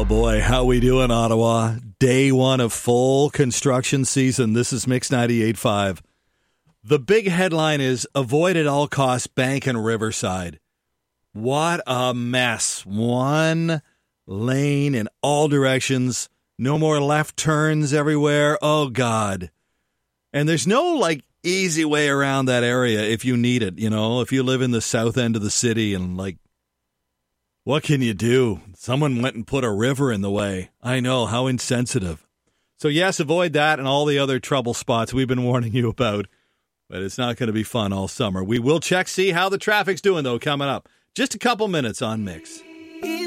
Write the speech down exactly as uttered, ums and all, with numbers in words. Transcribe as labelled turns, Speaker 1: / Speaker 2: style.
Speaker 1: Oh, boy. How we doing, Ottawa? Day one of full construction season. This is Mix ninety-eight point five. The big headline is avoid at all costs Bank and Riverside. What a mess. One lane in all directions. No more left turns everywhere. Oh, God. And there's no, like, easy way around that area if you need it, you know? If you live in the south end of the city and, like, what can you do? Someone went and put a river in the way. I know, how insensitive. So, yes, avoid that and all the other trouble spots we've been warning you about. But it's not going to be fun all summer. We will check, see how the traffic's doing, though, coming up. Just a couple minutes on Mix.